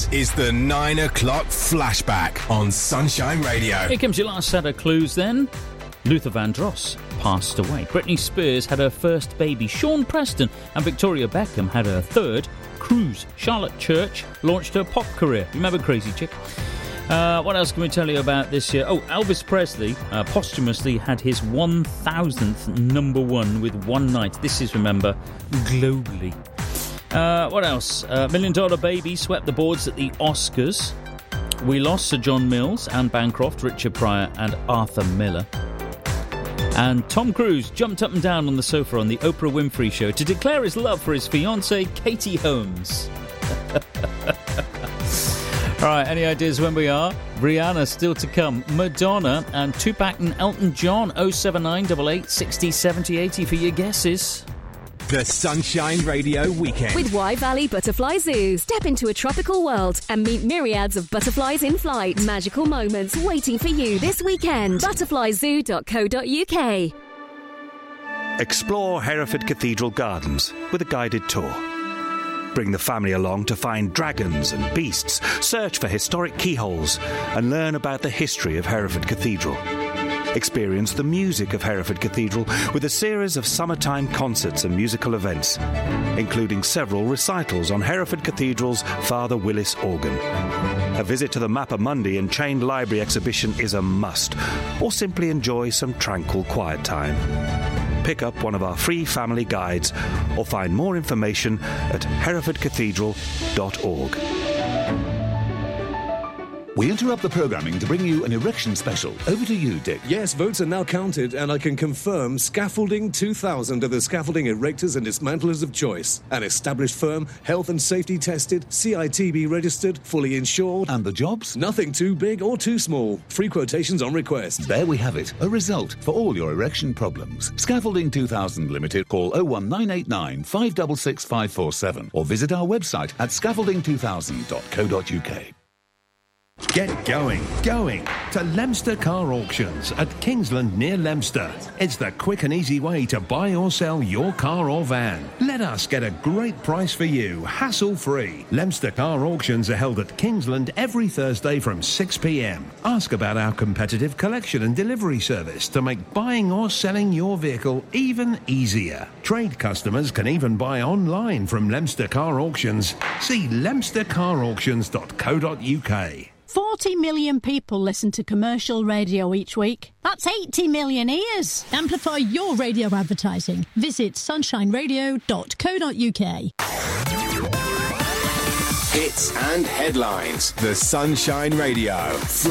This is the 9 o'clock flashback on Sunshine Radio. Here comes your last set of clues then. Luther Vandross passed away. Britney Spears had her first baby. Sean Preston and Victoria Beckham had her third cruise. Charlotte Church launched her pop career. Remember Crazy Chick? What else can we tell you about this year? Oh, Elvis Presley posthumously had his 1,000th number one with One Night. This is, remember, globally. What else? $1 Million Baby swept the boards at the Oscars. We lost Sir John Mills, Anne Bancroft, Richard Pryor and Arthur Miller. And Tom Cruise jumped up and down on the sofa on the Oprah Winfrey Show to declare his love for his fiancée, Katie Holmes. All right, any ideas when we are? Rihanna still to come. Madonna and Tupac and Elton John. 07988 60 70 80 for your guesses. The Sunshine Radio Weekend. With Wye Valley Butterfly Zoo. Step into a tropical world and meet myriads of butterflies in flight. Magical moments waiting for you this weekend. Butterflyzoo.co.uk. Explore Hereford Cathedral Gardens with a guided tour. Bring the family along to find dragons and beasts, search for historic keyholes, and learn about the history of Hereford Cathedral. Experience the music of Hereford Cathedral with a series of summertime concerts and musical events, including several recitals on Hereford Cathedral's Father Willis organ. A visit to the Mappa Mundi and Chained Library exhibition is a must, or simply enjoy some tranquil quiet time. Pick up one of our free family guides or find more information at herefordcathedral.org. We interrupt the programming to bring you an erection special. Over to you, Dick. Yes, votes are now counted, and I can confirm Scaffolding 2000 are the scaffolding erectors and dismantlers of choice. An established firm, health and safety tested, CITB registered, fully insured. And the jobs? Nothing too big or too small. Free quotations on request. There we have it. A result for all your erection problems. Scaffolding 2000 Limited. Call 01989 566 547 or visit our website at scaffolding2000.co.uk. Get going to Leominster Car Auctions at Kingsland near Leominster. It's the quick and easy way to buy or sell your car or van. Let us get a great price for you, hassle-free. Leominster Car Auctions are held at Kingsland every Thursday from 6 p.m. Ask about our competitive collection and delivery service to make buying or selling your vehicle even easier. Trade customers can even buy online from Leominster Car Auctions. See leominstercarauctions.co.uk. 40 million people listen to commercial radio each week. That's 80 million ears. Amplify your radio advertising. Visit sunshineradio.co.uk. Hits and headlines. The Sunshine Radio